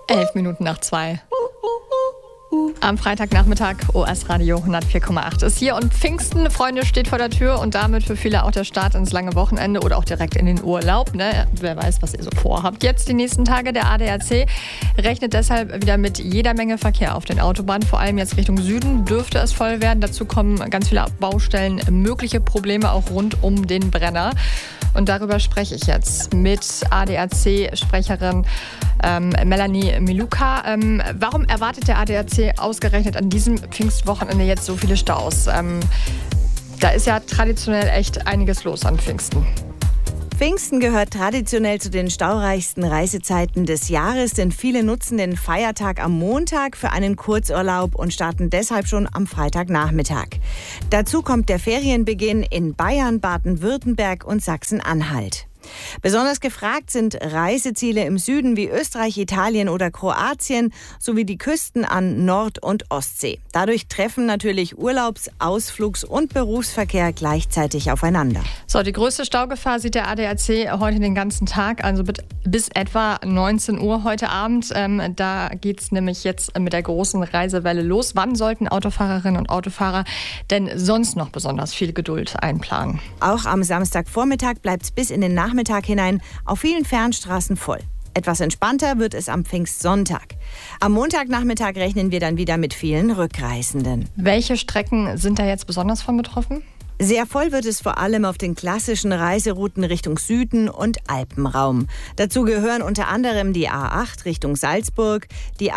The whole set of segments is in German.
11 Minuten nach 2. Am Freitagnachmittag OS Radio 104,8 ist hier und Pfingsten, Freunde, steht vor der Tür und damit für viele auch der Start ins lange Wochenende oder auch direkt in den Urlaub. Ne? Wer weiß, was ihr so vorhabt. Jetzt die nächsten Tage. Der ADAC rechnet deshalb wieder mit jeder Menge Verkehr auf den Autobahnen. Vor allem jetzt Richtung Süden dürfte es voll werden. Dazu kommen ganz viele Baustellen, mögliche Probleme auch rund um den Brenner. Und darüber spreche ich jetzt mit ADAC-Sprecherin Melanie Miluka. Warum erwartet der ADAC ausgerechnet an diesem Pfingstwochenende jetzt so viele Staus? Da ist ja traditionell echt einiges los an Pfingsten. Pfingsten gehört traditionell zu den staureichsten Reisezeiten des Jahres, denn viele nutzen den Feiertag am Montag für einen Kurzurlaub und starten deshalb schon am Freitagnachmittag. Dazu kommt der Ferienbeginn in Bayern, Baden-Württemberg und Sachsen-Anhalt. Besonders gefragt sind Reiseziele im Süden wie Österreich, Italien oder Kroatien sowie die Küsten an Nord- und Ostsee. Dadurch treffen natürlich Urlaubs-, Ausflugs- und Berufsverkehr gleichzeitig aufeinander. So, die größte Staugefahr sieht der ADAC heute den ganzen Tag, also bis etwa 19 Uhr heute Abend. Da geht es nämlich jetzt mit der großen Reisewelle los. Wann sollten Autofahrerinnen und Autofahrer denn sonst noch besonders viel Geduld einplanen? Auch am Samstagvormittag bleibt es bis in den Nachmittag hinein auf vielen Fernstraßen voll. Etwas entspannter wird es am Pfingstsonntag. Am Montagnachmittag rechnen wir dann wieder mit vielen Rückreisenden. Welche Strecken sind da jetzt besonders von betroffen? Sehr voll wird es vor allem auf den klassischen Reiserouten Richtung Süden und Alpenraum. Dazu gehören unter anderem die A8 Richtung Salzburg, die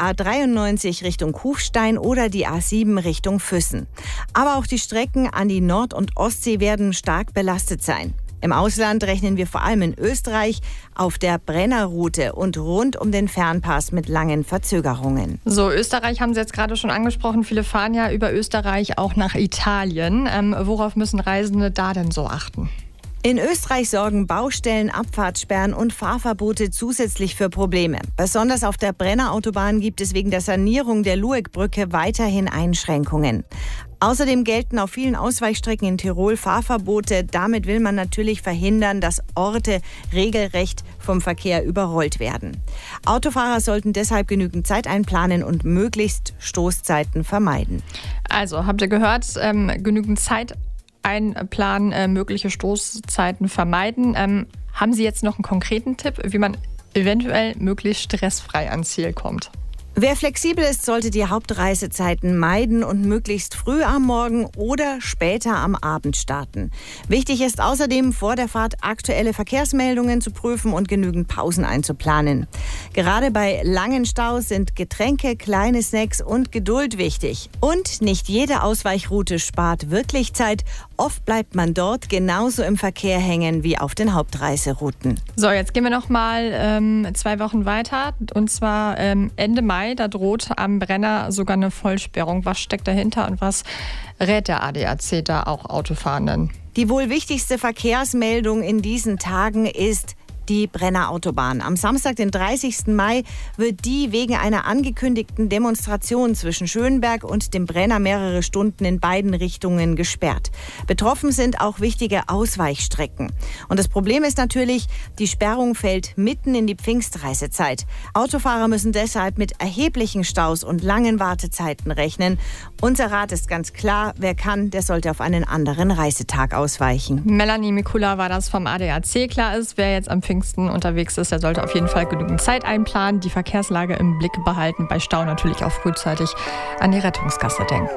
A93 Richtung Kufstein oder die A7 Richtung Füssen. Aber auch die Strecken an die Nord- und Ostsee werden stark belastet sein. Im Ausland rechnen wir vor allem in Österreich auf der Brennerroute und rund um den Fernpass mit langen Verzögerungen. So, Österreich haben Sie jetzt gerade schon angesprochen. Viele fahren ja über Österreich auch nach Italien. Worauf müssen Reisende da denn so achten? In Österreich sorgen Baustellen, Abfahrtssperren und Fahrverbote zusätzlich für Probleme. Besonders auf der Brennerautobahn gibt es wegen der Sanierung der Lueckbrücke weiterhin Einschränkungen. Außerdem gelten auf vielen Ausweichstrecken in Tirol Fahrverbote. Damit will man natürlich verhindern, dass Orte regelrecht vom Verkehr überrollt werden. Autofahrer sollten deshalb genügend Zeit einplanen und möglichst Stoßzeiten vermeiden. Also, habt ihr gehört, genügend Zeit einplanen, mögliche Stoßzeiten vermeiden. Haben Sie jetzt noch einen konkreten Tipp, wie man eventuell möglichst stressfrei ans Ziel kommt? Wer flexibel ist, sollte die Hauptreisezeiten meiden und möglichst früh am Morgen oder später am Abend starten. Wichtig ist außerdem, vor der Fahrt aktuelle Verkehrsmeldungen zu prüfen und genügend Pausen einzuplanen. Gerade bei langen Staus sind Getränke, kleine Snacks und Geduld wichtig. Und nicht jede Ausweichroute spart wirklich Zeit. Oft bleibt man dort genauso im Verkehr hängen wie auf den Hauptreiserouten. So, jetzt gehen wir noch mal 2 Wochen weiter. Und zwar Ende Mai. Da droht am Brenner sogar eine Vollsperrung. Was steckt dahinter und was rät der ADAC da auch Autofahrenden? Die wohl wichtigste Verkehrsmeldung in diesen Tagen ist die Brennerautobahn. Am Samstag, den 30. Mai, wird die wegen einer angekündigten Demonstration zwischen Schönberg und dem Brenner mehrere Stunden in beiden Richtungen gesperrt. Betroffen sind auch wichtige Ausweichstrecken. Und das Problem ist natürlich, die Sperrung fällt mitten in die Pfingstreisezeit. Autofahrer müssen deshalb mit erheblichen Staus und langen Wartezeiten rechnen. Unser Rat ist ganz klar, wer kann, der sollte auf einen anderen Reisetag ausweichen. Melanie Miluka war das vom ADAC. Klar ist, wer jetzt am Pfingsten unterwegs ist, der sollte auf jeden Fall genügend Zeit einplanen, die Verkehrslage im Blick behalten, bei Stau natürlich auch frühzeitig an die Rettungsgasse denken.